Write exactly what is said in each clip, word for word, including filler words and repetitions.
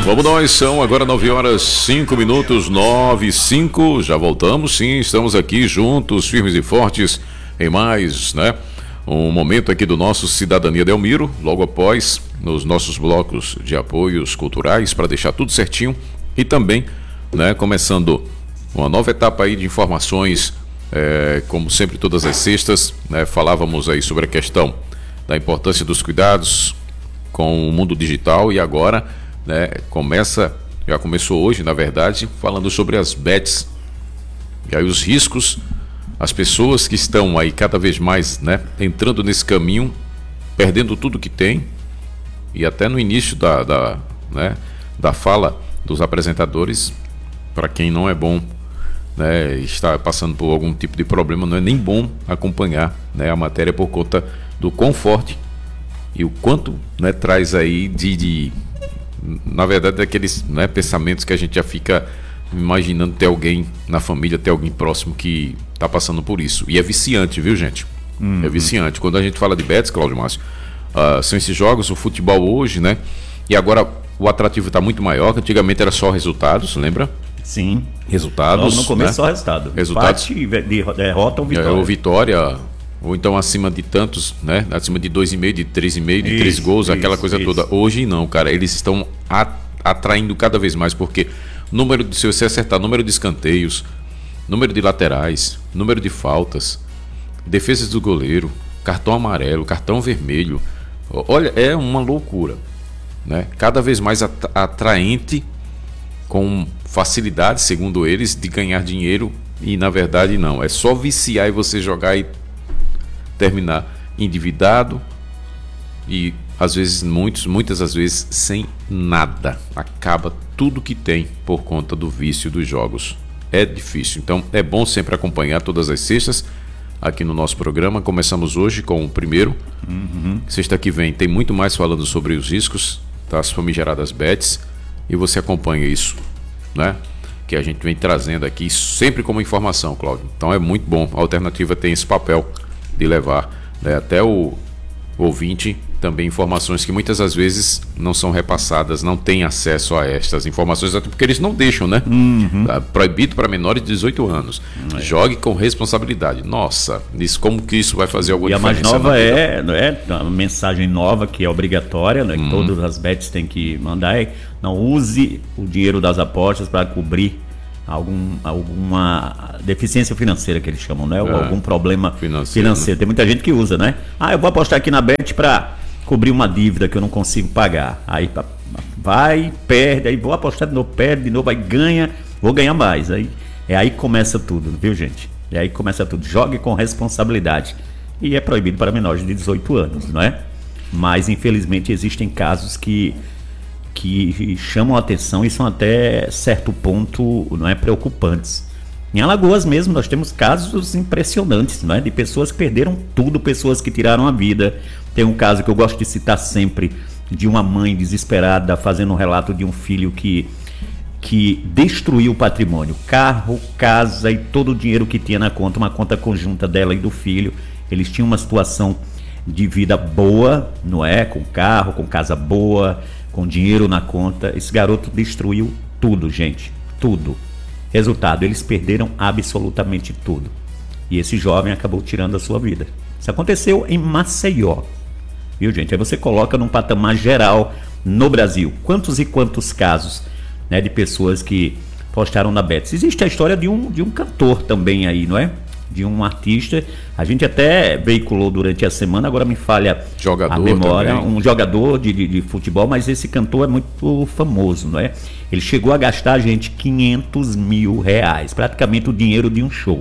Vamos nós, são agora nove horas cinco minutos, nove e cinco, já voltamos, sim, estamos aqui juntos, firmes e fortes, em mais, né, um momento aqui do nosso Cidadania Delmiro, logo após, nos nossos blocos de apoios culturais, para deixar tudo certinho, e também, né, começando uma nova etapa aí de informações, é, como sempre todas as sextas, né, falávamos aí sobre a questão da importância dos cuidados com o mundo digital, e agora, né, começa, já começou hoje, na verdade, falando sobre as bets, e aí os riscos, as pessoas que estão aí cada vez mais, né, entrando nesse caminho, perdendo tudo que tem, e até no início da, da, né, da fala dos apresentadores, para quem não é bom, né, está passando por algum tipo de problema, não é nem bom acompanhar, né, a matéria por conta do conforto e o quanto, né, traz aí de, de na verdade, daqueles, né, pensamentos que a gente já fica imaginando ter alguém na família, ter alguém próximo que está passando por isso. E é viciante, viu, gente? Uhum. É viciante. Quando a gente fala de bets, Cláudio Márcio, uh, são esses jogos, o futebol hoje, né? E agora o atrativo está muito maior, que antigamente era só resultados, lembra? Sim. Resultados. No começo, né? Só resultado. Resultados. Empate, derrota ou vitória. É, ou vitória, ou então acima de tantos, né? Acima de dois e meio, de três e meio, de três gols, isso, aquela coisa isso. toda. Hoje não, cara. Eles estão atraindo cada vez mais, porque número de, se você acertar número de escanteios, número de laterais, número de faltas, defesas do goleiro, cartão amarelo, cartão vermelho. Olha, é uma loucura, né? Cada vez mais atraente, com facilidade, segundo eles, de ganhar dinheiro, e na verdade não. É só viciar e você jogar e terminar endividado e às vezes, muitos, muitas das vezes, sem nada. Acaba tudo que tem por conta do vício dos jogos. É difícil. Então, é bom sempre acompanhar todas as sextas aqui no nosso programa. Começamos hoje com o primeiro. Uhum. Sexta que vem tem muito mais falando sobre os riscos das famigeradas bets. E você acompanha isso, né? Que a gente vem trazendo aqui sempre como informação, Cláudio. Então, é muito bom. A Alternativa tem esse papel de levar, né, até o ouvinte também informações que muitas das vezes não são repassadas, não tem acesso a estas informações, até porque eles não deixam, né? Uhum. Tá proibido para menores de dezoito anos. É. Jogue com responsabilidade. Nossa, isso, como que isso vai fazer alguma diferença? E a mais nova é, é a mensagem nova que é obrigatória, né? Que uhum. todas as bets têm que mandar é: não use o dinheiro das apostas para cobrir algum, alguma deficiência financeira, que eles chamam, né? Ou é, algum problema financeiro. financeiro. Né? Tem muita gente que usa, né? Ah, eu vou apostar aqui na bet para cobrir uma dívida que eu não consigo pagar. Aí vai, perde, aí vou apostar de novo, perde de novo, aí ganha, vou ganhar mais. Aí, é aí que começa tudo, viu, gente? É aí que começa tudo. Jogue com responsabilidade. E é proibido para menores de dezoito anos, não é? Mas, infelizmente, existem casos que, que chamam a atenção e são até certo ponto, não é, preocupantes. Em Alagoas mesmo, nós temos casos impressionantes, não é? De pessoas que perderam tudo, pessoas que tiraram a vida. Tem um caso que eu gosto de citar sempre, de uma mãe desesperada fazendo um relato de um filho que, que destruiu o patrimônio, carro, casa e todo o dinheiro que tinha na conta, uma conta conjunta dela e do filho. Eles tinham uma situação de vida boa, não é? Com carro, com casa boa, com dinheiro na conta. Esse garoto destruiu tudo, gente, tudo. Resultado, eles perderam absolutamente tudo. E esse jovem acabou tirando a sua vida. Isso aconteceu em Maceió. Viu, gente? Aí você coloca num patamar geral no Brasil. Quantos e quantos casos, né, de pessoas que postaram na Bets. Existe a história de um, de um cantor também aí, não é? De um artista. A gente até veiculou durante a semana, agora me falha jogador a memória. Também. Um jogador de, de, de futebol, mas esse cantor é muito famoso, não é? Ele chegou a gastar, gente, quinhentos mil reais. Praticamente o dinheiro de um show.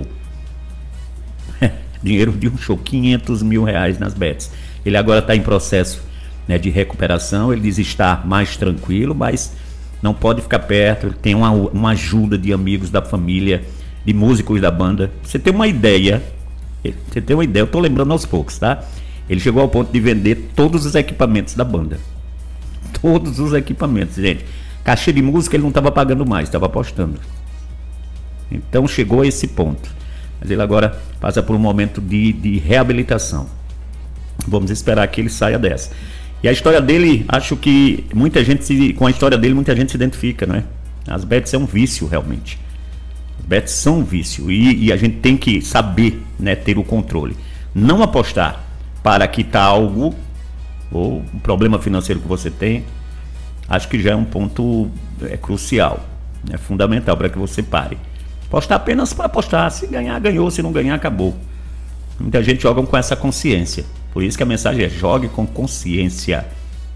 Dinheiro de um show, quinhentos mil reais nas bets. Ele agora está em processo, né, de recuperação. Ele diz estar mais tranquilo, mas não pode ficar perto. Ele tem uma, uma ajuda de amigos da família, de músicos da banda. Você tem uma ideia, você tem uma ideia, eu estou lembrando aos poucos, tá? Ele chegou ao ponto de vender todos os equipamentos da banda. Todos os equipamentos, gente. Cachê de música ele não estava pagando mais, estava apostando. Então chegou a esse ponto. Mas ele agora passa por um momento de, de reabilitação. Vamos esperar que ele saia dessa. E a história dele, acho que muita gente se, com a história dele, muita gente se identifica, não é? As bets é um vício, realmente. As bets são um vício e, e a gente tem que saber, né, ter o controle. Não apostar para quitar algo ou um problema financeiro que você tem, acho que já é um ponto é, crucial, é fundamental para que você pare. Apostar apenas para apostar, se ganhar, ganhou, se não ganhar, acabou. Muita gente joga com essa consciência, por isso que a mensagem é: jogue com consciência.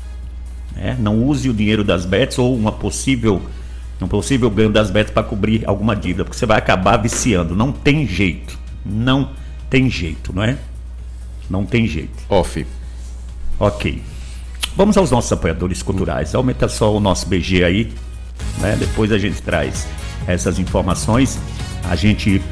É, não use o dinheiro das bets ou uma possível, um possível ganho das bets para cobrir alguma dívida, porque você vai acabar viciando, não tem jeito, não tem jeito, não é? Não tem jeito. Off. Ok. Vamos aos nossos apoiadores culturais. Aumenta só o nosso B G aí, né? Depois a gente traz essas informações. A gente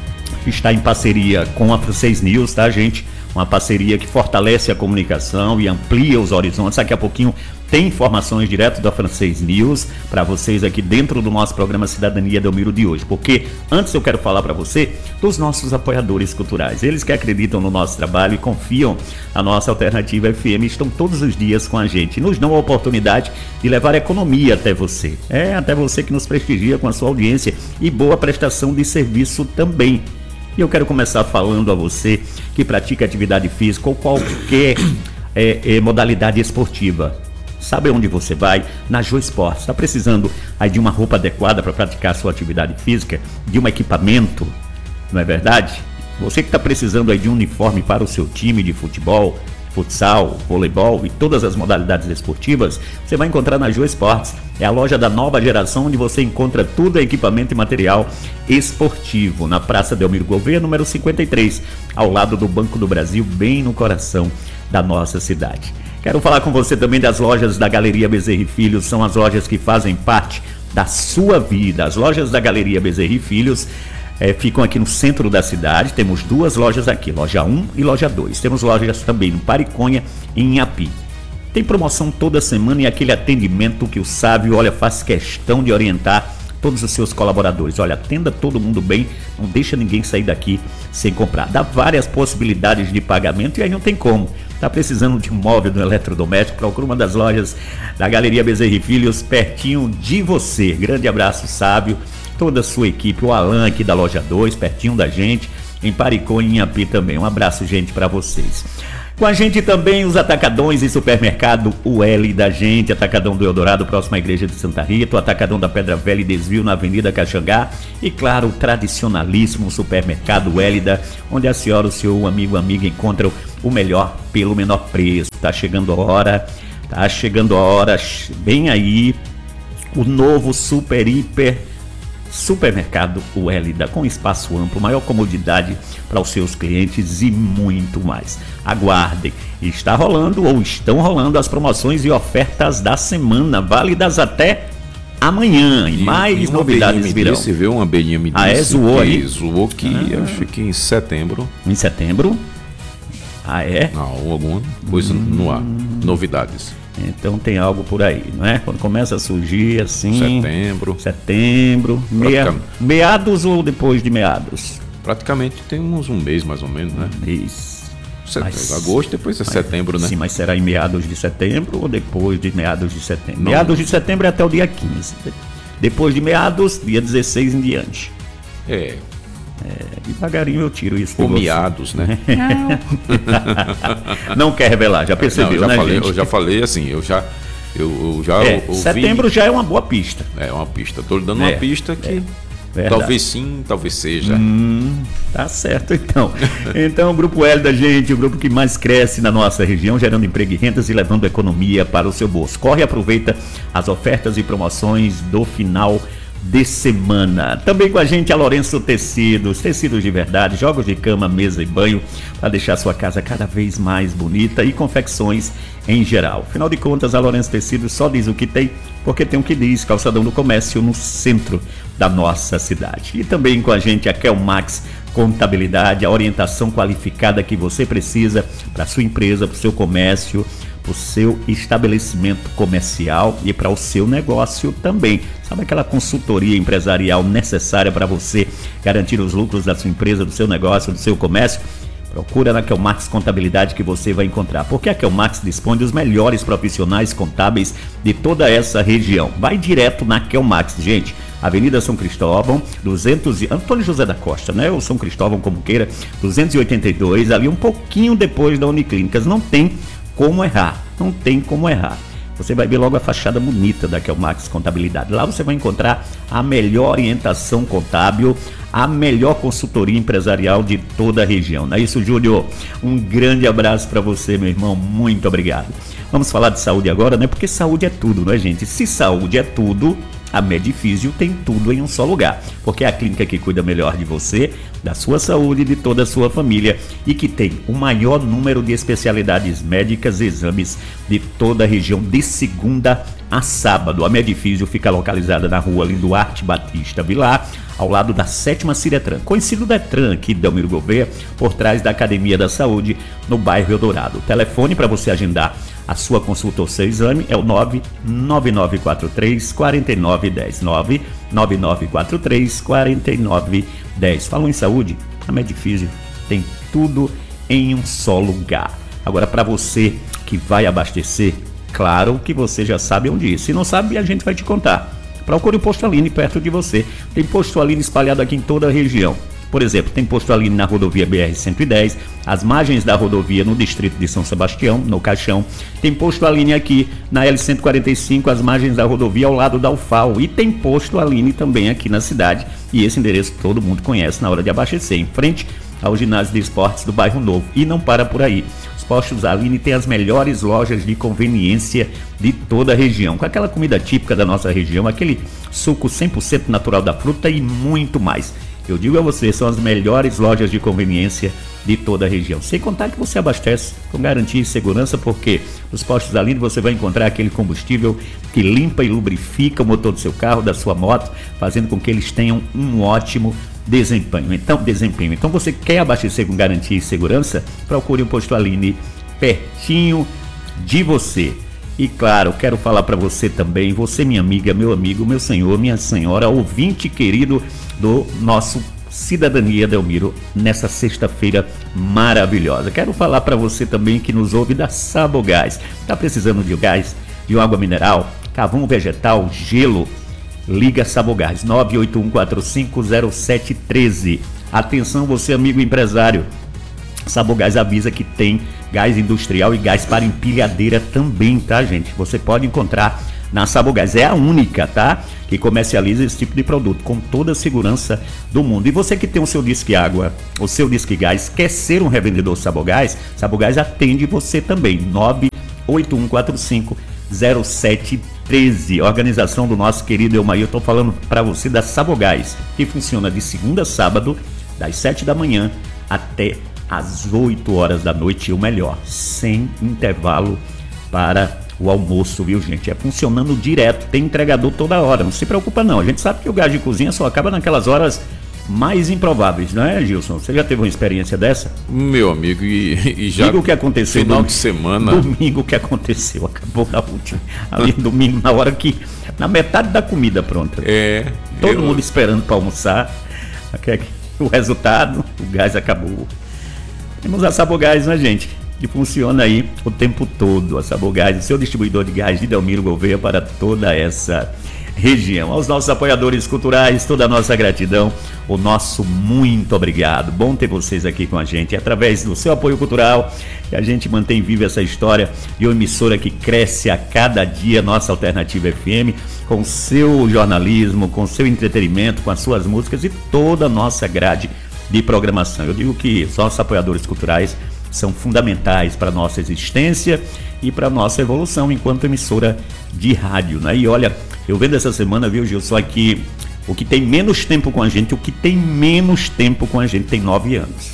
está em parceria com a Francês News, tá, gente? Uma parceria que fortalece a comunicação e amplia os horizontes. Daqui a pouquinho tem informações direto da Francês News para vocês aqui dentro do nosso programa Cidadania Delmiro de hoje. Porque antes eu quero falar para você dos nossos apoiadores culturais. Eles que acreditam no nosso trabalho e confiam na nossa Alternativa F M, estão todos os dias com a gente. Nos dão a oportunidade de levar economia até você. É, até você que nos prestigia com a sua audiência e boa prestação de serviço também. E eu quero começar falando a você que pratica atividade física ou qualquer é, é, modalidade esportiva. Sabe onde você vai? Na Joe Sports. Está precisando aí de uma roupa adequada para praticar a sua atividade física, de um equipamento, não é verdade? Você que está precisando aí de um uniforme para o seu time de futebol, futsal, voleibol e todas as modalidades esportivas, você vai encontrar na Joe Sports. É a loja da nova geração onde você encontra tudo equipamento e material esportivo, na Praça Delmiro Gouveia, número cinquenta e três, ao lado do Banco do Brasil, bem no coração da nossa cidade. Quero falar com você também das lojas da Galeria Bezerra e Filhos, são as lojas que fazem parte da sua vida. As lojas da Galeria Bezerra e Filhos É, ficam aqui no centro da cidade. Temos duas lojas aqui, loja um e loja dois. Temos lojas também no Pariconha e em Iapi. Tem promoção toda semana e aquele atendimento que o Sávio, olha, faz questão de orientar todos os seus colaboradores. Olha, atenda todo mundo bem, não deixa ninguém sair daqui sem comprar. Dá várias possibilidades de pagamento e aí não tem como. Tá precisando de um móvel, de um eletrodoméstico? Procura uma das lojas da Galeria Bezerra e Filhos, pertinho de você. Grande abraço, Sávio, toda a sua equipe, o Alan aqui da loja dois, pertinho da gente, em Paricó e em Iapi também. Um abraço, gente, para vocês. Com a gente também os atacadões e supermercado U L da gente, Atacadão do Eldorado, próximo à Igreja de Santa Rita, o Atacadão da Pedra Velha e Desvio na Avenida Caxangá e, claro, o tradicionalíssimo supermercado Hélida, onde a senhora, o senhor, o amigo, a amiga encontram o melhor pelo menor preço. Tá chegando a hora, tá chegando a hora, bem aí, o novo super, hiper supermercado Hélida, com espaço amplo, maior comodidade para os seus clientes e muito mais. Aguardem, está rolando ou estão rolando as promoções e ofertas da semana, válidas até amanhã, e, e mais e novidades virão. Você viu uma abelhinha me disse? Ah, é? Zoou aí? Zoou que ah. acho que em setembro. Em setembro? Ah, é? Não, alguma coisa hum. no ar. Novidades. Então tem algo por aí, não é? Quando começa a surgir assim... Setembro. Setembro. Meia, meados ou depois de meados? Praticamente tem uns um mês mais ou menos, né? Isso. Setembro, mas, agosto, depois é mas, setembro, né? Sim, mas será em meados de setembro ou depois de meados de setembro? Não. Meados de setembro é até o dia quinze. Depois de meados, dia dezesseis em diante. É... É, devagarinho eu tiro isso. Comiados, né? Não quer revelar, já percebeu, Não, eu já né, falei, gente? Eu já falei assim, eu já, eu, eu já é, ouvi... Setembro já é uma boa pista. É uma pista, tô dando é, uma pista que é, talvez sim, talvez seja. Hum, tá certo, então. Então o Grupo L da gente, o grupo que mais cresce na nossa região, gerando emprego e rendas e levando economia para o seu bolso. Corre e aproveita as ofertas e promoções do final de semana. Também com a gente a Lourenço Tecidos, tecidos de verdade, jogos de cama, mesa e banho para deixar sua casa cada vez mais bonita e confecções em geral. Afinal de contas, a Lourenço Tecidos só diz o que tem porque tem o que diz. Calçadão do Comércio no centro da nossa cidade. E também com a gente a Kelmax Contabilidade, a orientação qualificada que você precisa para sua empresa, para o seu comércio, para o seu estabelecimento comercial e para o seu negócio também. Sabe aquela consultoria empresarial necessária para você garantir os lucros da sua empresa, do seu negócio, do seu comércio? Procura na Kelmax Contabilidade que você vai encontrar, porque a Kelmax dispõe dos melhores profissionais contábeis de toda essa região. Vai direto na Kelmax, gente. Avenida São Cristóvão, duzentos, Antônio José da Costa, né? Ou São Cristóvão, como queira, duzentos e oitenta e dois, ali um pouquinho depois da Uniclínicas. Não tem como errar, não tem como errar. Você vai ver logo a fachada bonita da Kelmax Contabilidade. Lá você vai encontrar a melhor orientação contábil, a melhor consultoria empresarial de toda a região. Não é isso, Júlio? Um grande abraço para você, meu irmão. Muito obrigado. Vamos falar de saúde agora, né? Porque saúde é tudo, não é, gente? Se saúde é tudo, a Medifísio tem tudo em um só lugar, porque é a clínica que cuida melhor de você, da sua saúde e de toda a sua família, e que tem o maior número de especialidades médicas e exames de toda a região, de segunda a sábado. A Medifísio fica localizada na rua Linduarte Batista Vilar, ao lado da sétima Ciretran, conhecido Detran aqui de Delmiro Gouveia, por trás da Academia da Saúde, no bairro Eldorado. O telefone para você agendar a sua consulta ou seu exame é o nove nove nove quatro três, quatro nove um zero, nove nove nove quatro três, quatro nove um zero. Falou em saúde? A Medifísio tem tudo em um só lugar. Agora, para você que vai abastecer, claro que você já sabe onde ir. Se não sabe, a gente vai te contar. Procure o Posto Aline perto de você. Tem Posto Aline espalhado aqui em toda a região. Por exemplo, tem Posto Aline na rodovia B R cento e dez, as margens da rodovia no distrito de São Sebastião, no Caixão. Tem Posto Aline aqui na L cento e quarenta e cinco, as margens da rodovia ao lado da U F A O. E tem Posto Aline também aqui na cidade. E esse endereço todo mundo conhece na hora de abastecer, em frente ao ginásio de esportes do Bairro Novo. E não para por aí. Os Postos Aline tem as melhores lojas de conveniência de toda a região, com aquela comida típica da nossa região, aquele suco cem por cento natural da fruta e muito mais. Eu digo a você, são as melhores lojas de conveniência de toda a região. Sem contar que você abastece com garantia e segurança, porque nos Postos Aline você vai encontrar aquele combustível que limpa e lubrifica o motor do seu carro, da sua moto, fazendo com que eles tenham um ótimo desempenho. Então, desempenho. Então, você quer abastecer com garantia e segurança? Procure um Posto Aline pertinho de você. E claro, quero falar para você também, você minha amiga, meu amigo, meu senhor, minha senhora, ouvinte querido do nosso Cidadania Delmiro, nessa sexta-feira maravilhosa. Quero falar para você também que nos ouve da Sabogás. Tá precisando de gás, de água mineral, carvão vegetal, gelo? Liga Sabogás, nove oito um quatro cinco zero sete um três. Atenção você amigo empresário, Sabogás avisa que tem gás industrial e gás para empilhadeira também, tá, gente? Você pode encontrar na Sabogás, é a única, tá? Que comercializa esse tipo de produto com toda a segurança do mundo. E você que tem o seu Disque Água, o seu Disque Gás, quer ser um revendedor Sabogás? Sabogás atende você também, nove oito um quatro cinco zero sete um três. Organização do nosso querido Elmair, eu tô falando para você da Sabogás, que funciona de segunda a sábado, das sete da manhã até às oito horas da noite, e o melhor, sem intervalo para o almoço, viu, gente? É funcionando direto, tem entregador toda hora, não se preocupa não. A gente sabe que o gás de cozinha só acaba naquelas horas mais improváveis, não é, Gilson? Você já teve uma experiência dessa? Meu amigo, e, e já... Diga o que aconteceu. Final domingo, de semana... Domingo o que aconteceu, acabou na última. Ali domingo, na hora que... Na metade da comida pronta. É... Todo eu... mundo esperando para almoçar. O resultado, o gás acabou. Temos a Sabogás, né, gente? Que funciona aí o tempo todo. A Sabogás, o seu distribuidor de gás de Delmiro Gouveia para toda essa região. Aos nossos apoiadores culturais, toda a nossa gratidão, o nosso muito obrigado. Bom ter vocês aqui com a gente. É através do seu apoio cultural que a gente mantém viva essa história de uma emissora que cresce a cada dia, nossa Alternativa F M, com seu jornalismo, com seu entretenimento, com as suas músicas e toda a nossa grade de programação. Eu digo que os nossos apoiadores culturais são fundamentais para a nossa existência e para a nossa evolução enquanto emissora de rádio, né? E olha, eu vendo essa semana, viu, Gilson, aqui o que tem menos tempo com a gente, o que tem menos tempo com a gente tem nove anos.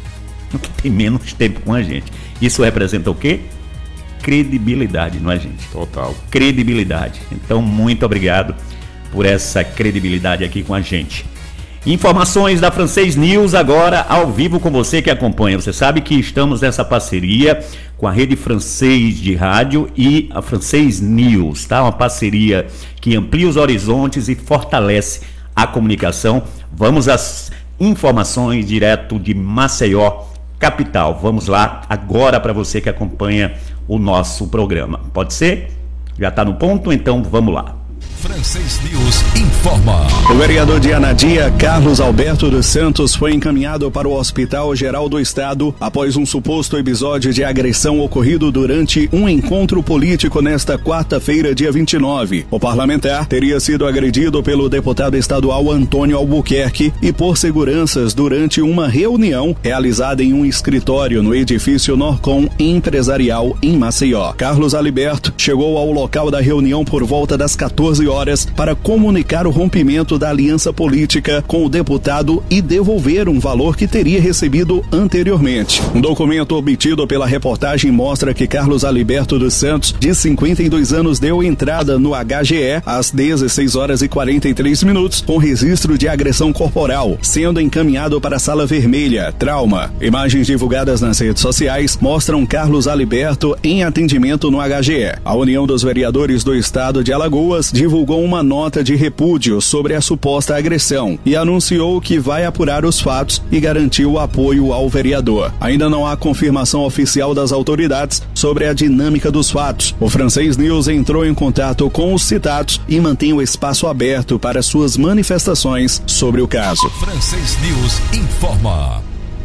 O que tem menos tempo com a gente. Isso representa o quê? Credibilidade, não é, gente? Total. Credibilidade. Então, muito obrigado por essa credibilidade aqui com a gente. Informações da Francês News agora ao vivo com você que acompanha. Você sabe que estamos nessa parceria com a Rede Francês de Rádio e a Francês News, tá? Uma parceria que amplia os horizontes e fortalece a comunicação. Vamos às informações direto de Maceió, capital. Vamos lá agora para você que acompanha o nosso programa. Pode ser? Já está no ponto? Então vamos lá. Francês News informa. O vereador de Anadia, Carlos Alberto dos Santos, foi encaminhado para o Hospital Geral do Estado após um suposto episódio de agressão ocorrido durante um encontro político nesta quarta-feira, dia vinte e nove. O parlamentar teria sido agredido pelo deputado estadual Antônio Albuquerque e por seguranças durante uma reunião realizada em um escritório no edifício Norcom Empresarial em Maceió. Carlos Alberto chegou ao local da reunião por volta das quatorze horas para comunicar o rompimento da aliança política com o deputado e devolver um valor que teria recebido anteriormente. Um documento obtido pela reportagem mostra que Carlos Alberto dos Santos, de cinquenta e dois anos, deu entrada no H G E às dezesseis horas e quarenta e três minutos com registro de agressão corporal, sendo encaminhado para a sala vermelha, trauma. Imagens divulgadas nas redes sociais mostram Carlos Alberto em atendimento no H G E. A União dos Vereadores do Estado de Alagoas divulgou uma nota de repúdio sobre a suposta agressão e anunciou que vai apurar os fatos e garantiu o apoio ao vereador. Ainda não há confirmação oficial das autoridades sobre a dinâmica dos fatos. O Francês News entrou em contato com os citados e mantém o espaço aberto para suas manifestações sobre o caso. Francês News informa.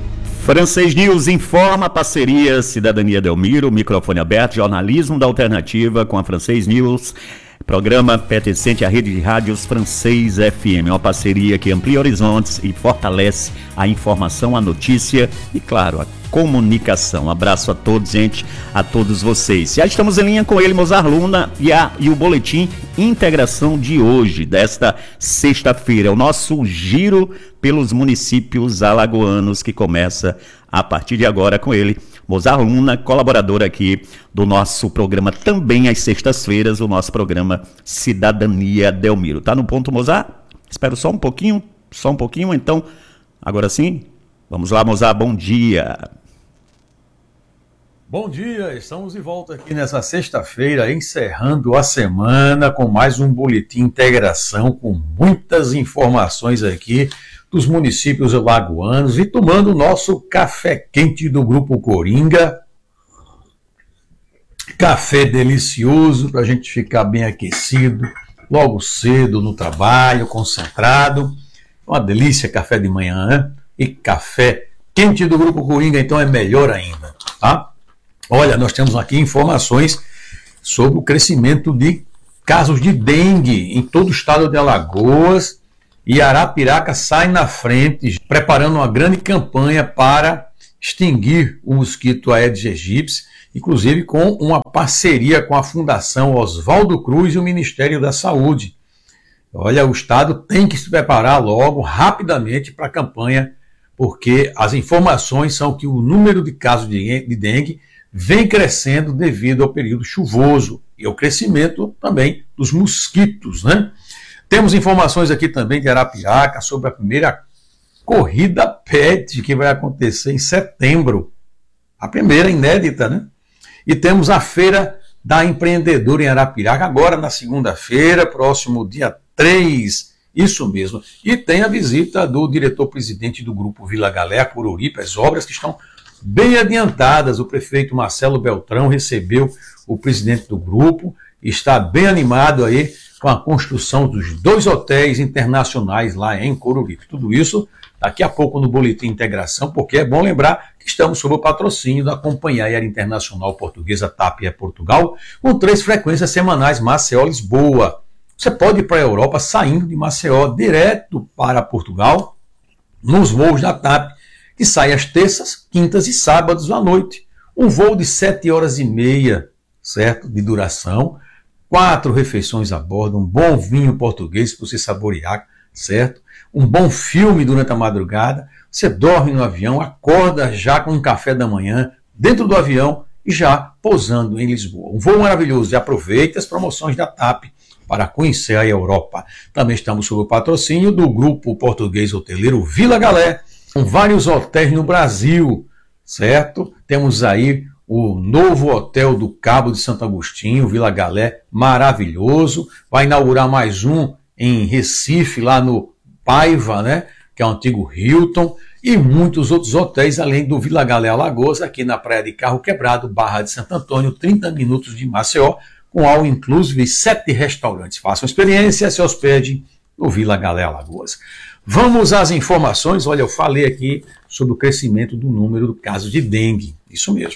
Francês News informa, parceria Cidadania Delmiro, microfone aberto, jornalismo da alternativa com a Francês News. Programa pertencente à rede de rádios Francês F M, uma parceria que amplia horizontes e fortalece a informação, a notícia e, claro, a comunicação. Um abraço a todos, gente, a todos vocês. Já estamos em linha com ele, Mozart Luna, e, a, e o boletim Integração de hoje, desta sexta-feira. O nosso giro pelos municípios alagoanos que começa a partir de agora com ele, Mozart Luna, colaborador aqui do nosso programa também às sextas-feiras, o nosso programa Cidadania Delmiro. Tá no ponto, Mozart? Espero só um pouquinho, só um pouquinho, então, agora sim, vamos lá, Mozart, bom dia. Bom dia, estamos de volta aqui nessa sexta-feira, encerrando a semana com mais um boletim Integração, com muitas informações aqui dos municípios alagoanos e tomando o nosso café quente do Grupo Coringa. Café delicioso para a gente ficar bem aquecido, logo cedo no trabalho, concentrado. Uma delícia café de manhã, né? E café quente do Grupo Coringa, então é melhor ainda, tá? Olha, nós temos aqui informações sobre o crescimento de casos de dengue em todo o estado de Alagoas. E Arapiraca sai na frente, preparando uma grande campanha para extinguir o mosquito Aedes aegypti, inclusive com uma parceria com a Fundação Oswaldo Cruz e o Ministério da Saúde. Olha, o Estado tem que se preparar logo, rapidamente, para a campanha, porque as informações são que o número de casos de dengue vem crescendo devido ao período chuvoso e ao crescimento também dos mosquitos, né? Temos informações aqui também de Arapiraca sobre a primeira corrida pet que vai acontecer em setembro. A primeira inédita, né? E temos a Feira da Empreendedora em Arapiraca, agora na segunda-feira, próximo dia três. Isso mesmo. E tem a visita do diretor-presidente do Grupo Vila Galé, Coruripe, as obras que estão bem adiantadas. O prefeito Marcelo Beltrão recebeu o presidente do grupo e está bem animado aí com a construção dos dois hotéis internacionais lá em Coruripe. Tudo isso daqui a pouco no Boletim Integração, porque é bom lembrar que estamos sob o patrocínio da Companhia Aérea Internacional Portuguesa TAP Air Portugal, com três frequências semanais Maceió-Lisboa. Você pode ir para a Europa saindo de Maceió direto para Portugal, nos voos da TAP, que sai às terças, quintas e sábados à noite. Um voo de sete horas e meia, certo? De duração. Quatro refeições a bordo, um bom vinho português para você saborear, certo? Um bom filme durante a madrugada. Você dorme no avião, acorda já com um café da manhã dentro do avião e já pousando em Lisboa. Um voo maravilhoso. E aproveite as promoções da TAP para conhecer a Europa. Também estamos sob o patrocínio do grupo português hoteleiro Vila Galé, com vários hotéis no Brasil, certo? Temos aí o novo hotel do Cabo de Santo Agostinho, Vila Galé, maravilhoso. Vai inaugurar mais um em Recife, lá no Paiva, né? Que é o antigo Hilton. e muitos outros hotéis, além do Vila Galé Alagoas, aqui na Praia de Carro Quebrado, Barra de Santo Antônio, trinta minutos de Maceió, com all inclusive sete restaurantes. Façam experiência, se hospede no Vila Galé Alagoas. Vamos às informações. Olha, eu falei aqui sobre o crescimento do número de casos de dengue. Isso mesmo.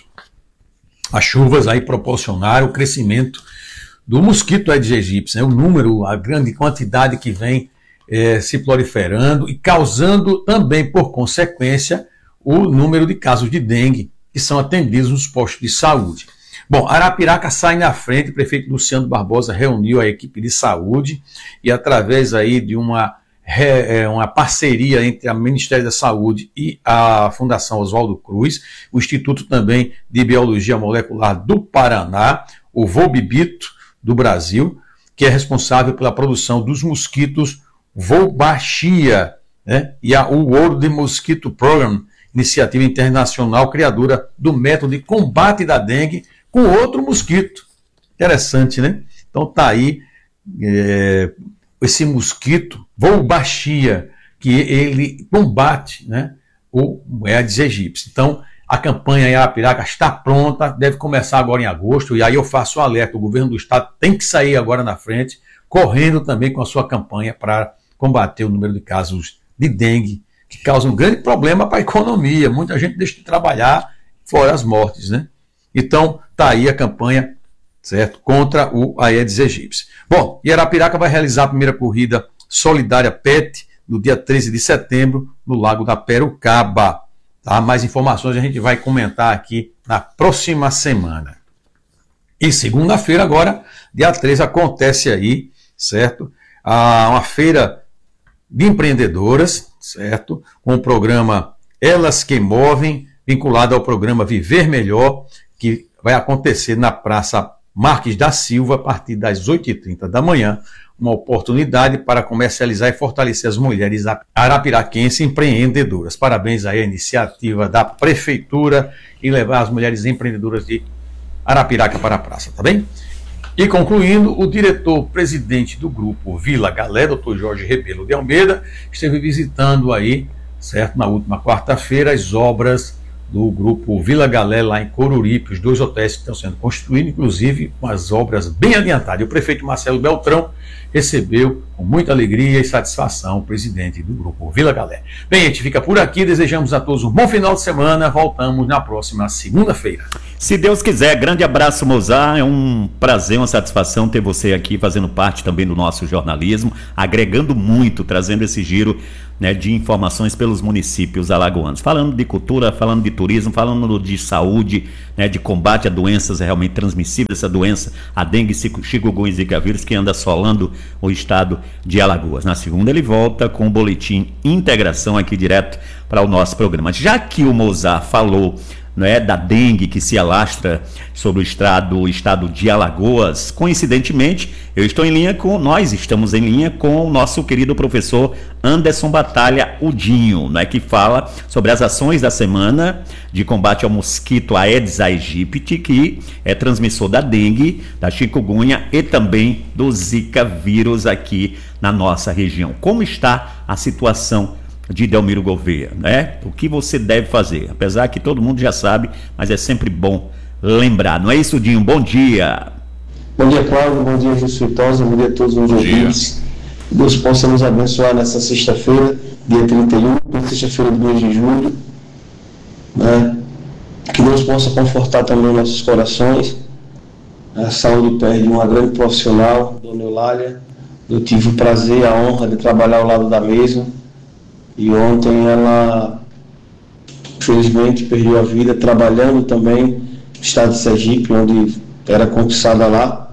As chuvas aí proporcionaram o crescimento do mosquito Aedes aegypti, né? O número, a grande quantidade que vem é, se proliferando e causando também, por consequência, o número de casos de dengue que são atendidos nos postos de saúde. Bom, Arapiraca sai na frente, o prefeito Luciano Barbosa reuniu a equipe de saúde e através aí de uma, uma parceria entre o Ministério da Saúde e a Fundação Oswaldo Cruz, o Instituto também de Biologia Molecular do Paraná, o Volbibito do Brasil, que é responsável pela produção dos mosquitos Wolbachia, né? E a o World Mosquito Program, iniciativa internacional criadora do método de combate da dengue com outro mosquito. Interessante, né? Então tá aí é, esse mosquito Wolbachia, que ele combate, né, o Aedes aegypti. Então a campanha em Arapiraca está pronta, deve começar agora em agosto, e aí eu faço o alerta, o governo do estado tem que sair agora na frente, correndo também com a sua campanha para combater o número de casos de dengue, que causam um grande problema para a economia. Muita gente deixa de trabalhar, fora as mortes, né? Então, está aí a campanha, certo, contra o Aedes aegypti. Bom, e Arapiraca vai realizar a primeira corrida solidária P E T no dia treze de setembro, no Lago da Perucaba. Tá? Mais informações a gente vai comentar aqui na próxima semana. E segunda-feira agora, dia treze, acontece aí, certo, ah, uma feira de empreendedoras, certo, com o programa Elas que Movem, vinculado ao programa Viver Melhor, que vai acontecer na Praça Marques da Silva, a partir das oito e trinta da manhã, uma oportunidade para comercializar e fortalecer as mulheres arapiraquenses empreendedoras. Parabéns aí à iniciativa da Prefeitura e levar as mulheres empreendedoras de Arapiraca para a praça, tá bem? E concluindo, o diretor-presidente do grupo Vila Galé, doutor Jorge Rebelo de Almeida, esteve visitando aí, certo, na última quarta-feira, as obras do grupo Vila Galé lá em Coruripe, os dois hotéis que estão sendo construídos, inclusive com as obras bem adiantadas. E o prefeito Marcelo Beltrão recebeu com muita alegria e satisfação o presidente do grupo Vila Galé. Bem, a gente fica por aqui, desejamos a todos um bom final de semana, voltamos na próxima segunda-feira. Se Deus quiser, grande abraço, Mozart, é um prazer, uma satisfação ter você aqui fazendo parte também do nosso jornalismo, agregando muito, trazendo esse giro, né, de informações pelos municípios alagoanos, falando de cultura, falando de turismo, falando de saúde, né, de combate a doenças realmente transmissíveis, essa doença, a dengue, chikungunya e zika vírus, que anda assolando o estado de Alagoas. Na segunda ele volta com o boletim Integração aqui direto para o nosso programa. Já que o Mozart falou, não é, da dengue que se alastra sobre o estado, o estado de Alagoas, coincidentemente, eu estou em linha com, nós estamos em linha com o nosso querido professor Anderson Batalha Udinho, não é, que fala sobre as ações da semana de combate ao mosquito Aedes aegypti, que é transmissor da dengue, da chikungunya e também do zika vírus aqui na nossa região. Como está a situação de Delmiro Gouveia, né? O que você deve fazer, apesar que todo mundo já sabe, mas é sempre bom lembrar, não é isso, Dinho? Bom dia. Bom dia, Cláudio, bom dia, Justo Feitosa, bom dia a todos os ouvintes. Deus possa nos abençoar nessa sexta-feira, dia trinta e um, sexta-feira do mês de julho, né? Que Deus possa confortar também nossos corações. A saúde perde uma grande profissional, Dona Eulália. Eu tive o prazer, a honra de trabalhar ao lado da mesma. E ontem ela, infelizmente, perdeu a vida trabalhando também no estado de Sergipe, onde era conquistada lá.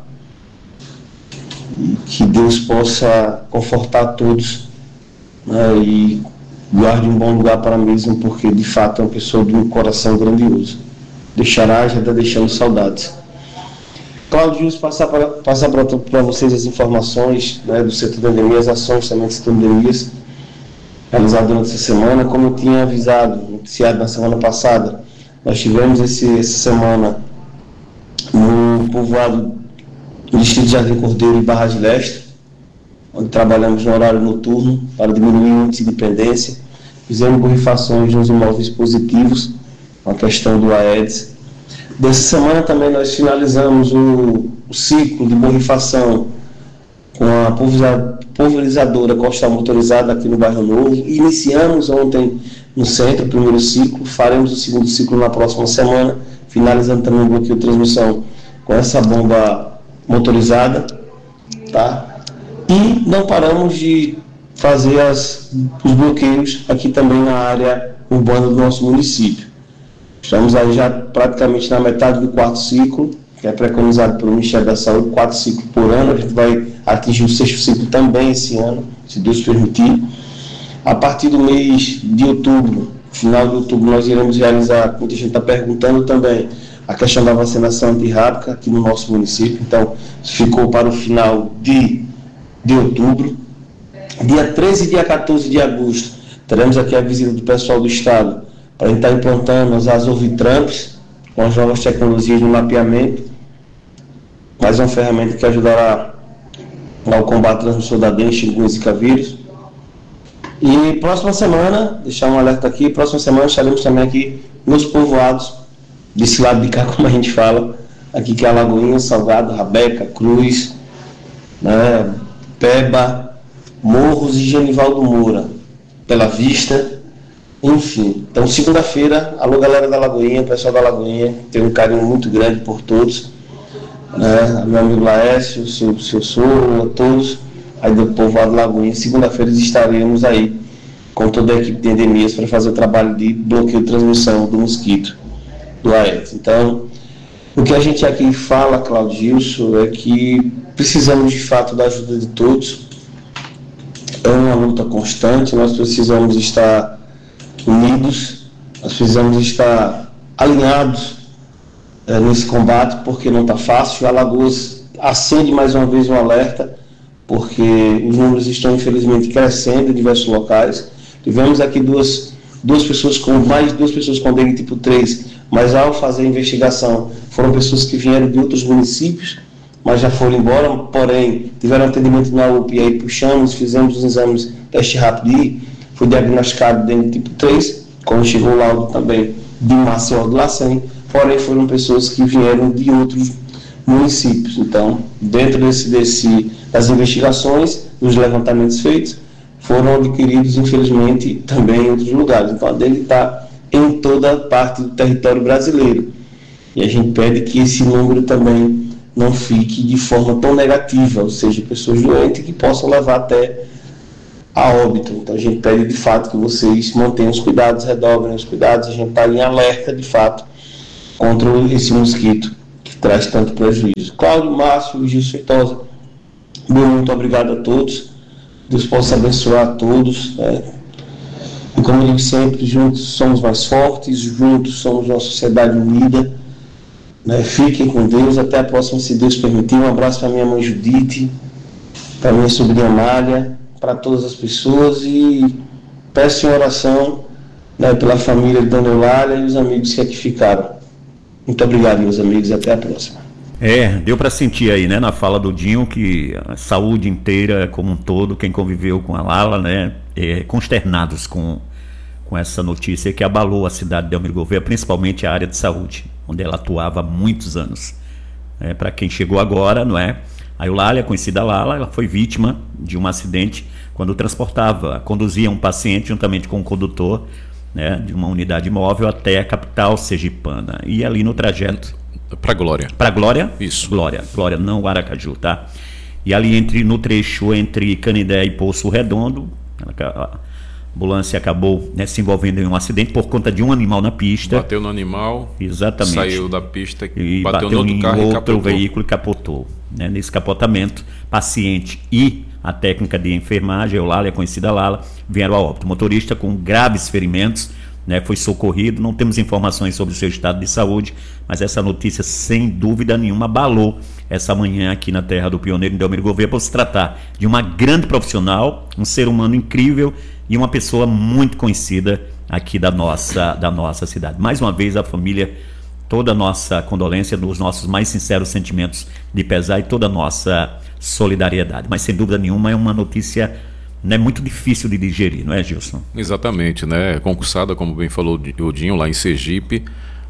E que Deus possa confortar todos, né, e guarde um bom lugar para a mesma, porque de fato é uma pessoa de um coração grandioso. Deixará, já está deixando saudades. Cláudio, passar para passar para vocês as informações, né, do setor de endemia, as ações também do setor de endemias realizado durante essa semana. Como eu tinha avisado, noticiado na semana passada, nós tivemos esse, essa semana no povoado do distrito de Jardim Cordeiro e Barra de Leste, onde trabalhamos no horário noturno para diminuir o índice de pendência. fizemos borrifações nos imóveis positivos, a questão do Aedes. Dessa semana também nós finalizamos o, o ciclo de borrifação com a pulverizadora Costa Motorizada aqui no Bairro Novo. Iniciamos ontem no centro o primeiro ciclo, faremos o segundo ciclo na próxima semana, finalizando também o bloqueio de transmissão com essa bomba motorizada, tá? E não paramos de fazer as, os bloqueios aqui também na área urbana do nosso município. Estamos aí já praticamente na metade do quarto ciclo, que é preconizado pelo Ministério da Saúde, quatro ciclos por ano. A gente vai atingir o sexto ciclo também esse ano, se Deus permitir. A partir do mês de outubro, final de outubro, nós iremos realizar, como a gente está perguntando também, a questão da vacinação antirrábica aqui no nosso município. Então, ficou para o final de, de outubro. Dia treze e dia quatorze de agosto, teremos aqui a visita do pessoal do Estado para a gente estar implantando as Azovitramps com as novas tecnologias de mapeamento, mais uma ferramenta que ajudará ao combate à transmissão da dengue, chikungunya e zika vírus. E próxima semana, deixar um alerta aqui, próxima semana estaremos também aqui nos povoados, desse lado de cá, como a gente fala, aqui que é a Lagoinha, Salgado, Rabeca, Cruz, né, Peba, Morros e Genivaldo Moura, Bela Vista, enfim. Então, segunda-feira, alô galera da Lagoinha, pessoal da Lagoinha, tenho um carinho muito grande por todos, né, meu amigo Laércio, seu, seu sogro, a todos aí do povoado Lagoinha. Segunda-feira estaremos aí com toda a equipe de endemias para fazer o trabalho de bloqueio de transmissão do mosquito, do Aedes. Então, o que a gente aqui fala, Claudio Gilson, é que precisamos de fato da ajuda de todos. É uma luta constante, nós precisamos estar unidos, nós precisamos estar alinhados é, nesse combate, porque não está fácil. Alagoas acende mais uma vez um alerta, porque os números estão infelizmente crescendo em diversos locais. Tivemos aqui duas, duas pessoas com mais duas pessoas com dengue tipo três, mas ao fazer a investigação foram pessoas que vieram de outros municípios, mas já foram embora, porém tiveram atendimento na U P I, aí puxamos, fizemos os exames, teste rápido e foi diagnosticado dengue tipo três, quando chegou o laudo também de Maceió do Lacem, porém foram pessoas que vieram de outros municípios. Então, dentro desse, desse, das investigações, dos levantamentos feitos, foram adquiridos, infelizmente, também em outros lugares. Então, a dengue está em toda parte do território brasileiro. E a gente pede que esse número também não fique de forma tão negativa, ou seja, pessoas doentes que possam levar até a óbito. Então, a gente pede, de fato, que vocês mantenham os cuidados, redobrem os cuidados. A gente está em alerta, de fato, contra esse mosquito que traz tanto prejuízo. Cláudio, Márcio e Gil Feitosa, meu muito obrigado a todos. Deus possa abençoar a todos. Né? E como eu digo sempre, juntos somos mais fortes, juntos somos uma sociedade unida. Né? Fiquem com Deus, até a próxima, se Deus permitir. Um abraço para minha mãe Judite, para minha sobrinha Amália, para todas as pessoas, e peço em oração, né, pela família de Dona Eulália e os amigos que aqui ficaram. Muito obrigado, meus amigos, e até a próxima. É, deu para sentir aí, né, na fala do Dinho, que a saúde inteira, como um todo, quem conviveu com a Lala, né, é, consternados com, com essa notícia que abalou a cidade de Delmiro Gouveia, principalmente a área de saúde, onde ela atuava há muitos anos. É, para quem chegou agora, não é? A Eulália, conhecida Lala, ela foi vítima de um acidente quando transportava, conduzia um paciente juntamente com o condutor, né, de uma unidade móvel até a capital sergipana. E ali no trajeto... Para Glória. Para Glória? Isso. Glória, Glória, não Aracaju, tá? E ali entre, no trecho entre Canidé e Poço Redondo, a ambulância acabou, né, se envolvendo em um acidente por conta de um animal na pista. Bateu no animal, exatamente, saiu da pista e bateu, bateu no outro em carro outro e capotou. veículo e capotou. Né? Nesse capotamento, paciente e a técnica de enfermagem, Eulália, conhecida Lala, vieram a óbito. O motorista com graves ferimentos, né, foi socorrido. Não temos informações sobre o seu estado de saúde, mas essa notícia, sem dúvida nenhuma, abalou essa manhã aqui na terra do pioneiro em Delmiro Gouveia, por se tratar de uma grande profissional, um ser humano incrível e uma pessoa muito conhecida aqui da nossa, da nossa cidade. Mais uma vez, a família, toda a nossa condolência, os nossos mais sinceros sentimentos de pesar e toda a nossa solidariedade. Mas, sem dúvida nenhuma, é uma notícia não é muito difícil de digerir, não é, Gilson? Exatamente, né? Concursada, como bem falou o Dinho, lá em Sergipe.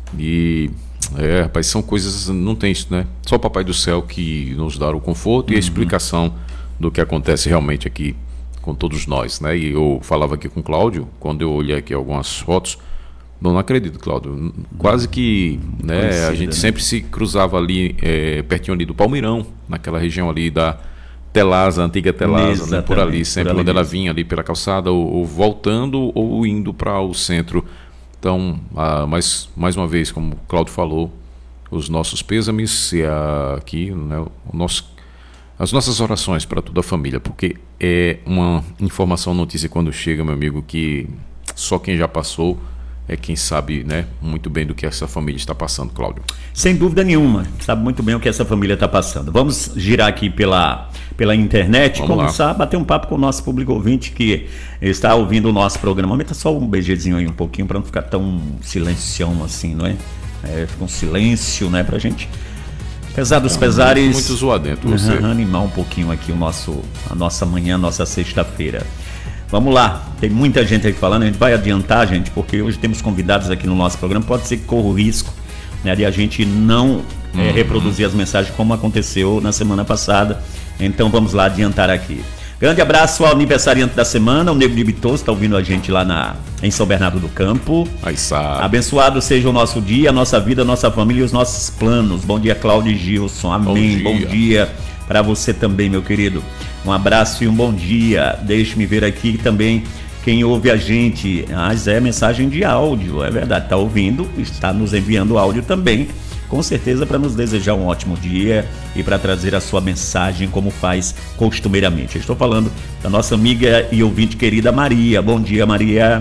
E, é, rapaz, são coisas, não tem isso, né? Só o Papai do Céu que nos dá o conforto e a explicação do que acontece realmente aqui com todos nós, né? E eu falava aqui com o Cláudio, quando eu olhei aqui algumas fotos, não, não acredito, Cláudio, quase que, né, Conhecida, a gente né? sempre se cruzava ali, é, pertinho ali do Palmeirão, naquela região ali da Telasa, antiga Telasa, né, por ali, sempre por ali quando mesmo. Ela vinha ali pela calçada, ou, ou voltando ou indo para o centro. Então, ah, mais, mais uma vez, como o Cláudio falou, os nossos pêsames e a, aqui, né, o nosso, as nossas orações para toda a família, porque é uma informação, notícia quando chega, meu amigo, que só quem já passou é quem sabe, né, muito bem do que essa família está passando, Cláudio. Sem dúvida nenhuma, sabe muito bem o que essa família está passando. Vamos girar aqui pela, pela internet, Vamos começar lá. a bater um papo com o nosso público ouvinte que está ouvindo o nosso programa. Aumenta só um BGzinho aí um pouquinho para não ficar tão silencião assim, não é? É, fica um silêncio, né, pra gente, apesar dos é, pesares, muito, muito zoadento você. Animar um pouquinho aqui o nosso, a nossa manhã, a nossa sexta-feira. Vamos lá, tem muita gente aí falando, a gente vai adiantar, gente, porque hoje temos convidados aqui no nosso programa, pode ser que corra o risco, né, de a gente não uhum. é, reproduzir as mensagens como aconteceu na semana passada, então vamos lá adiantar aqui. Grande abraço ao aniversariante da semana, o Nego de Bitoso, está ouvindo a gente lá na, em São Bernardo do Campo. Aí sabe. Abençoado seja o nosso dia, a nossa vida, a nossa família e os nossos planos. Bom dia, Cláudio e Gilson, amém, bom dia, bom dia para você também, meu querido. Um abraço e um bom dia. Deixe-me ver aqui também quem ouve a gente. Ah, é mensagem de áudio, é verdade. Está ouvindo, está nos enviando áudio também. Com certeza para nos desejar um ótimo dia e para trazer a sua mensagem como faz costumeiramente. Eu estou falando da nossa amiga e ouvinte querida Maria. Bom dia, Maria.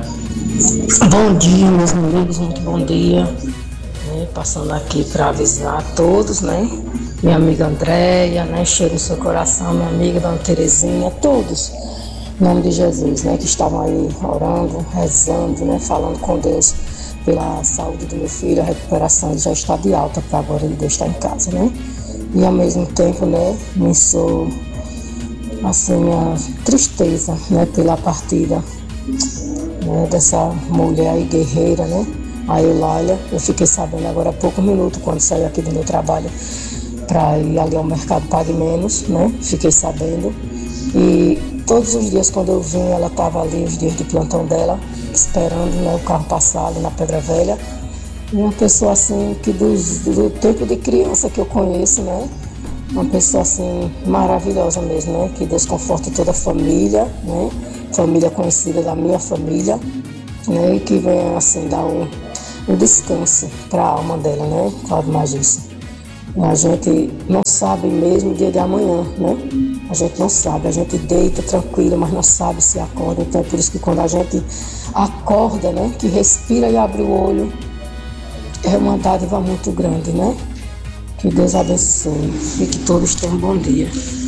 Bom dia, meus amigos. Muito bom dia. É, passando aqui para avisar a todos, né? Minha amiga Andréia, né? Cheiro no seu coração, minha amiga Dona Terezinha, todos, em nome de Jesus, né? Que estavam aí orando, rezando, né? Falando com Deus pela saúde do meu filho, a recuperação. Ele já está de alta para agora ele estar em casa, né? E ao mesmo tempo, né? Me sou, assim, minha tristeza, né? Pela partida, né? Dessa mulher aí guerreira, né? A Eulália. Eu fiquei sabendo agora há pouco minuto, quando saí aqui do meu trabalho, para ir ali ao mercado Pague Menos, né? Fiquei sabendo. E todos os dias quando eu vim, ela estava ali, os dias de plantão dela, esperando, né, o carro passar ali na Pedra Velha. E uma pessoa assim, que do, do tempo de criança que eu conheço, né? Uma pessoa assim, maravilhosa mesmo, né? Que Deus conforte toda a família, né? Família conhecida da minha família, né? E que venha assim dar um, um descanso para a alma dela, né? Cláudio Magício. A gente não sabe mesmo o dia de amanhã, né? A gente não sabe, a gente deita tranquilo, mas não sabe se acorda. Então é por isso que quando a gente acorda, né? Que respira e abre o olho, é uma dádiva muito grande, né? Que Deus abençoe e que todos tenham um bom dia.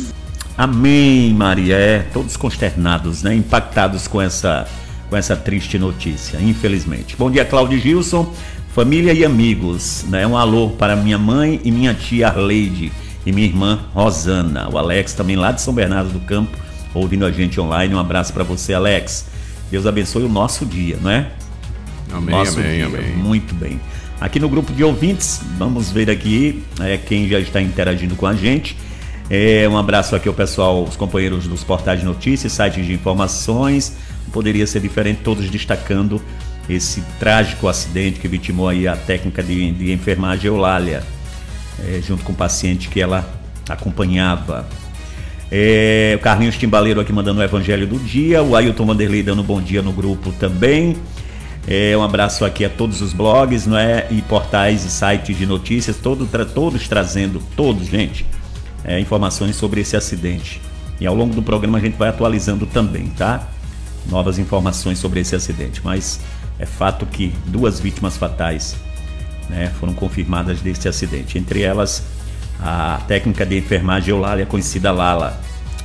Amém, Maria. É, todos consternados, né? Impactados com essa, com essa triste notícia, infelizmente. Bom dia, Cláudio e Gilson. Família e amigos, né? Um alô para minha mãe e minha tia Arleide e minha irmã Rosana. O Alex também lá de São Bernardo do Campo, ouvindo a gente online. Um abraço para você, Alex. Deus abençoe o nosso dia, não é? Amém, nosso amém, dia. amém. Muito bem. Aqui no grupo de ouvintes, vamos ver aqui é, quem já está interagindo com a gente. É, um abraço aqui ao pessoal, os companheiros dos portais de notícias, sites de informações. Não poderia ser diferente, todos destacando esse trágico acidente que vitimou aí a técnica de, de enfermagem Eulália, é, junto com o paciente que ela acompanhava. É, o Carlinhos Timbaleiro aqui mandando o evangelho do dia, o Ailton Vanderlei dando bom dia no grupo também. É, um abraço aqui a todos os blogs, não é? E portais e sites de notícias, todo, tra, todos trazendo, todos, gente, é, informações sobre esse acidente. E ao longo do programa a gente vai atualizando também, tá? Novas informações sobre esse acidente, mas é fato que duas vítimas fatais, né, foram confirmadas desse acidente. Entre elas, a técnica de enfermagem Eulália, conhecida Lala.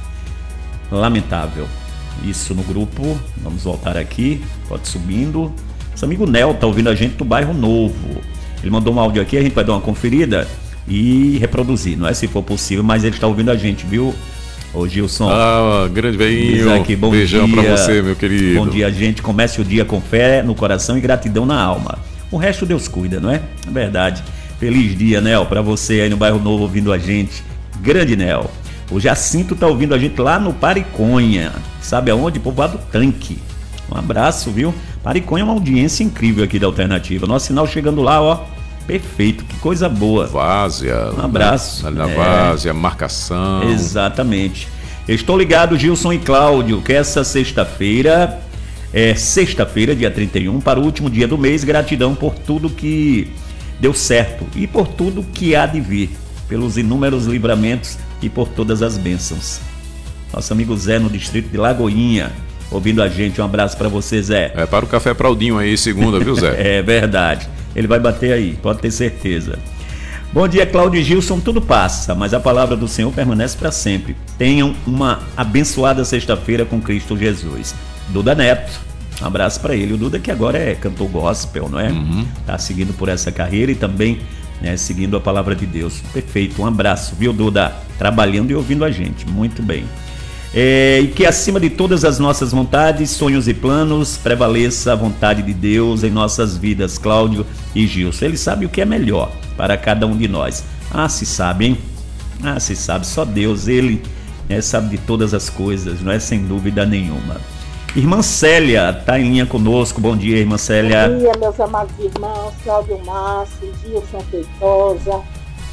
Lamentável. Isso no grupo. Vamos voltar aqui. Pode subindo. Nosso amigo Nel está ouvindo a gente do Bairro Novo. Ele mandou um áudio aqui, a gente vai dar uma conferida e reproduzir, não é? Se for possível, mas ele está ouvindo a gente, viu, Ô Gilson. Ah, grande velhinho. Aqui, bom beijão dia. pra você, meu querido. Bom dia, gente. Comece o dia com fé no coração e gratidão na alma. O resto Deus cuida, não é? É verdade. Feliz dia, Nel, pra você aí no Bairro Novo ouvindo a gente. Grande Nel. O Jacinto tá ouvindo a gente lá no Pariconha. Sabe aonde? Povoado Tanque. Um abraço, viu? Pariconha é uma audiência incrível aqui da Alternativa. Nosso sinal chegando lá, ó. Perfeito, que coisa boa. Várzea. Um abraço. Ali na É. Várzea, marcação. Exatamente. Estou ligado, Gilson e Cláudio, que essa sexta-feira é sexta-feira, dia trinta e um, para o último dia do mês. Gratidão por tudo que deu certo e por tudo que há de vir, pelos inúmeros livramentos e por todas as bênçãos. Nosso amigo Zé, no distrito de Lagoinha, ouvindo a gente. Um abraço para você, Zé. É para o Café Praudinho aí, segunda, viu, Zé? É verdade. Ele vai bater aí, pode ter certeza. Bom dia, Cláudio e Gilson. Tudo passa, mas a palavra do Senhor permanece para sempre. Tenham uma abençoada sexta-feira com Cristo Jesus. Duda Neto, um abraço para ele. O Duda que agora é cantor gospel, não é? Uhum. Tá seguindo por essa carreira e também, né, seguindo a palavra de Deus. Perfeito, um abraço, viu, Duda? Trabalhando e ouvindo a gente, muito bem. É, e que acima de todas as nossas vontades, sonhos e planos, prevaleça a vontade de Deus em nossas vidas, Cláudio e Gilson. Ele sabe o que é melhor para cada um de nós. Ah, se sabe, hein? Ah, se sabe, só Deus, Ele, né, sabe de todas as coisas, não é, sem dúvida nenhuma. Irmã Célia está em linha conosco. Bom dia, irmã Célia. Bom dia, meus amados irmãos, Cláudio Márcio, Gilson Feitosa,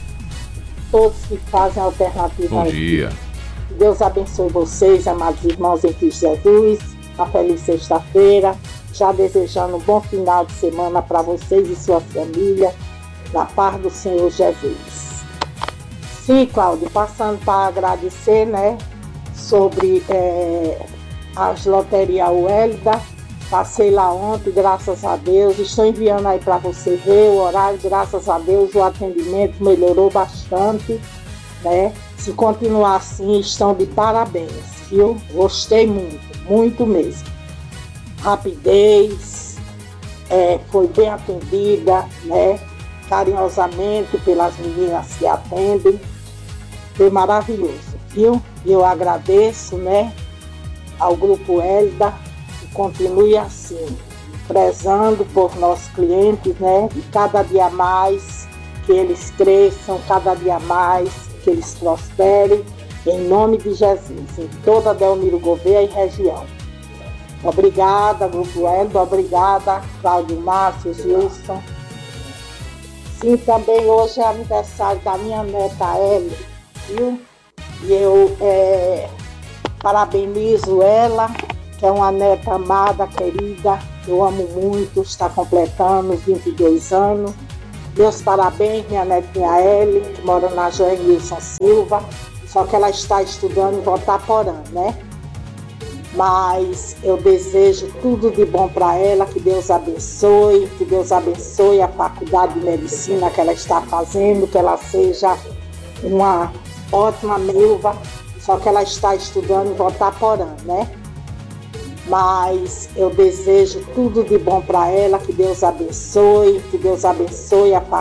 todos que fazem a alternativa. Bom aqui. dia. Deus abençoe vocês, amados irmãos em Cristo Jesus. Uma feliz sexta-feira. Já desejando um bom final de semana para vocês e sua família. Na paz do Senhor Jesus. Sim, Cláudio, passando para agradecer, né, sobre é, as loterias Uelda. Passei lá ontem, graças a Deus. Estou enviando aí para você ver o horário. Graças a Deus, o atendimento melhorou bastante, né? Se continuar assim, estão de parabéns, viu? Gostei muito, muito mesmo. Rapidez, é, foi bem atendida, né? Carinhosamente pelas meninas que atendem. Foi maravilhoso, viu? E eu agradeço, né, ao Grupo Elda, que continue assim, prezando por nossos clientes, né? E cada dia mais que eles cresçam, cada dia mais que eles prosperem, em nome de Jesus, em toda a Delmiro Gouveia e região. Obrigada, Grupo Elda, obrigada, Cláudio Márcio, Gilson. Sim, também hoje é aniversário da minha neta Ellie, viu? E eu é, parabenizo ela, que é uma neta amada, querida, eu amo muito, está completando vinte e dois anos. Meus parabéns, minha netinha Ellie, que mora na Joenilson Silva, só que ela está estudando em Votaporã, né? Mas eu desejo tudo de bom para ela, que Deus abençoe, que Deus abençoe a faculdade de medicina que ela está fazendo, que ela seja uma ótima milva, só que ela está estudando em Votaporã, né? Mas eu desejo tudo de bom para ela, que Deus abençoe, que Deus abençoe a